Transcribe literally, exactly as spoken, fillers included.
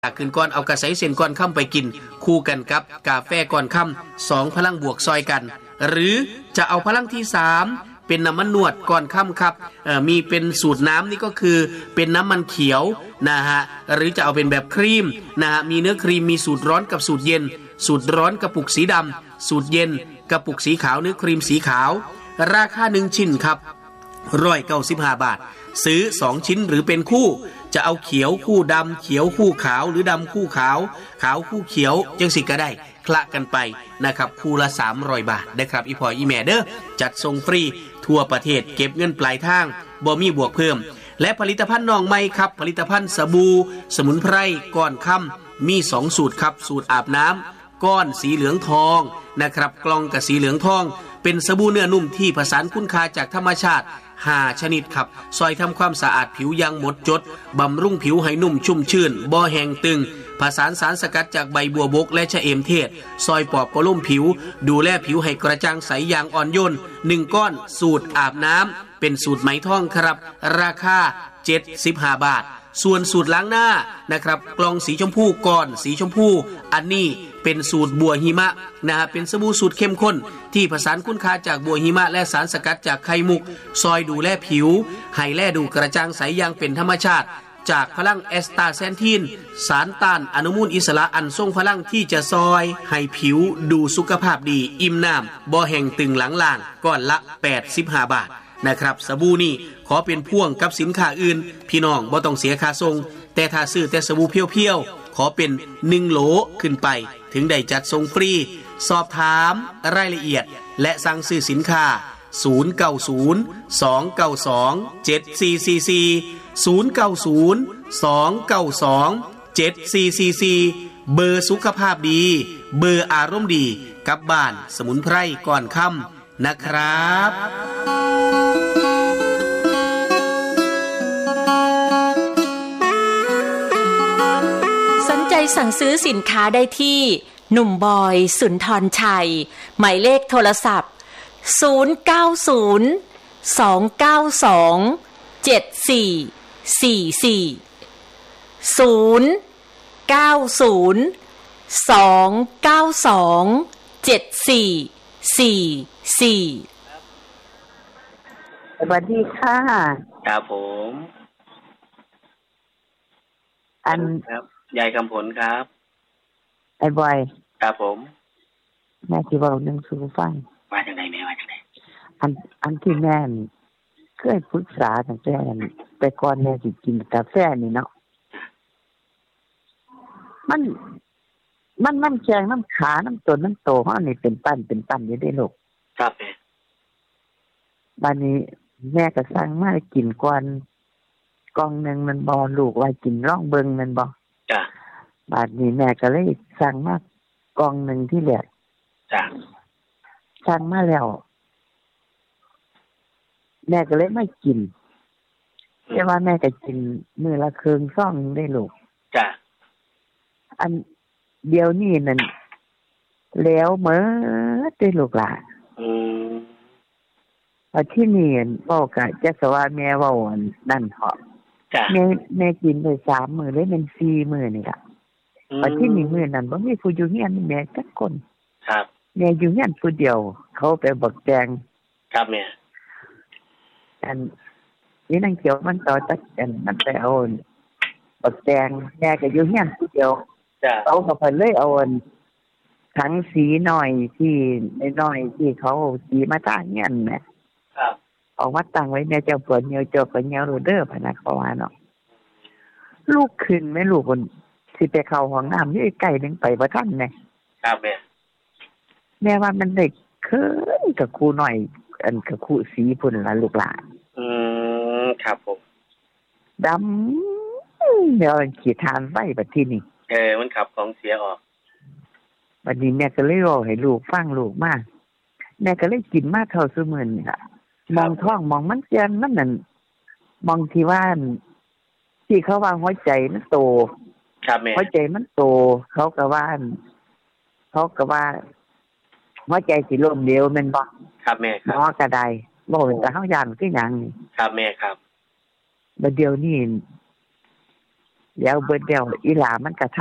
ขึ้นก่อนเอากระใสเส้นก่อนค่ำไปกินคู่กันกับกาแฟก่อนค่ำสองพลังบวกซอยกันหรือจะเอาพลังที่สามเป็นน้ำมันนวดก่อนค่ำครับมีเป็นสูตรน้ำนี่ก็คือเป็นน้ำมันเขียวนะฮะหรือจะเอาเป็นแบบครีมนะฮะมีเนื้อครีมมีสูตรร้อนกับสูตรเย็นสูตรร้อนกระปุกสีดำสูตรเย็นกระปุกสีขาวเนื้อครีมสีขาวราคาหนึ่งชิ้นครับหนึ่งร้อยเก้าสิบห้าบาทซื้อสองชิ้นหรือเป็นคู่จะเอาเขียวคู่ดำเขียวคู่ขาวหรือดำคู่ขาวขาวคู่เขียวจังสิก็ได้คละกันไปนะครับคู่ละสามร้อยบาทนะครับอีพออีแม่เด้อจัดส่งฟรีทั่วประเทศเก็บเงินปลายทางบ่มีบวกเพิ่มและผลิตภัณฑ์น้องใหม่ครับผลิตภัณฑ์สบู่สมุนไพรก้อนค่ำมีสองสูตรครับสูตรอาบน้ำก้อนสีเหลืองทองนะครับกล่องกับสีเหลืองทองเป็นสบู่เนื้อนุ่มที่ผสานคุณค่าจากธรรมชาติห้าชนิดครับซอยทำความสะอาดผิวอย่างหมดจดบำรุงผิวให้นุ่มชุ่มชื่นบ่แห้งตึงผสานสารสกัดจากใบบัวบกและชะเอมเทศซอยปอบประโลมผิวดูแลผิวให้กระจ่างใสอย่างอ่อนโยนหนึ่งก้อนสูตรอาบน้ำเป็นสูตรไหมทองครับราคาเจ็ดสิบห้าบาทส่วนสูตรล้างหน้านะครับกล่องสีชมพูก้อนสีชมพูอันนี้เป็นสูตรบัวหิมะนะฮะเป็นสบู่สูตรเข้มข้นที่ผสานคุณค่าจากบัวหิมะและสารสกัดจากไข่มุกซอยดูแลผิวให้แลดูกระจ่างใสอย่างเป็นธรรมชาติจากพลังแอสตาแซนทินสารต้านอนุมูลอิสระอันทรงพลังที่จะซอยให้ผิวดูสุขภาพดีอิ่มน้ำบ่แห้งตึงหลังล่างก้อนละแปดสิบห้าบาทนะครับสบู่นี่ขอเป็นพ่วงกับสินค้าอื่นพี่น้องบ่ต้องเสียค่าส่งแต่ถ้าซื้อแต่สบู่เพียวๆขอเป็นหนึ่งโหลขึ้นไปถึงได้จัดส่งฟรีสอบถามรายละเอียดและสั่งซื้อสินค้าศูนย์ เก้า ศูนย์ สอง เก้า สอง เจ็ด สี่ สี่ สี่ ศูนย์ เก้า ศูนย์ สอง เก้า สอง เจ็ด สี่ สี่ สี่เบอร์สุขภาพดีเบอร์อารมณ์ดีกับบ้านสมุนไพรก่อนค่ำนะครับสนใจสั่งซื้อสินค้าได้ที่หนุ่มบอยสุนทรชัยหมายเลขโทรศัพท์ศูนย์ เก้า ศูนย์ สอง เก้า สอง เจ็ด สี่ สี่ สี่ ศูนย์ เก้า ศูนย์ สอง เก้า สอง เจ็ด สี่ สี่ สี่สวัสดีค่ะครับผมอันครับยายกำผลครับไอ้บอยครับผมแม่ที่บอกหนึ่งสู่ฟังมาจากไหนแม่มาจากไหนอันอันที่แม่เคยปรึกษาตั้งแต่แต่ก่อนแม่สิกินกาแฟนี่เนาะมันมันมันแข็งน้ำขาน้ำต้นน้ำโตเฮานี่เป็นปั้นเป็นปั้นอยู่ได้ลูกครับแม่บัดนี้แม่ก็สั่งมากินก่อนกล่องนึงมันบ่ลูกไว้กินร่องเบิ่งมันบ่จ้ะบัดนี้แม่ก็เลยสั่งมากล่องนึงที่แรกจ้ะสั่งมาแล้วแม่ก็เลยไม่กินแต่ว่าแม่ก็กินมื้อละครึ่งซองได้ลูกจ้ะอันเดี๋ยวนี้นั่นแล้วเหมือได้ลูกหลานอืมพอที่นี่เว้าก็จักว่าแม่เว้าอันนั่นเหาะจ้ะแม่แม่กินได้สามมื้อเลยเป็นสี่มื้อนี่ล่ะพอที่นี่มื้อนั้นบ่มีผู้อยู่เฮียนแม่จักคนครับแม่อยู่เฮียนผู้เดียวเขาไปบักแตงครับแม่อันนี่นางเขียวมันต่อจักอันมันไปเอาบักแตงแม่ก็อยู่เฮียนผู้เดียวจ้ะเขาก็เพิ่นเลยเอาอันถังสีหน่อยที่น้อยๆที่เขาสีมาตั้งเฮียนแม่ครับเอามาตั้งไว้แม่เจ้าเปิดเหนียวเจ้าก็เหนียวโรเด้อพะนะเขาว่าเนาะลูกขึ้นแม่ลูกคนสิไปเข้าห้องน้ำอยู่ใกล้นึงไปบ่ทันแม่ครับแม่แม่ว่ามันได้เคินกับครูหน่อยอันกับครูสีพุ่นล่ะลูกหลานอืมครับผมดำเดี๋ยวขี้ทานไว้บัดทีนี้เออมันขับของเสียออกบัดนี้แม่ก็เลยเว้าให้ลูกฟังลูกมาแม่ก็เลยกินมาเท่าซุมื้อนี่ล่ะมองท้องมองมันเจียนมันนั่นมองที่ว่าที่เขาว่าหัวใจมันโตครับแม่หัวใจมันโตเขาก็ว่าเขาก็ว่าหัวใจสิล้มเหลวแม่นบ่ครับแม่ครับหมอก็ได้บ่เป็นตาเฮาย่านคือหยังนี่ครับแม่ครับบัดเดี๋ยวนี้แล้วเบิดแล้วอีหลามันก็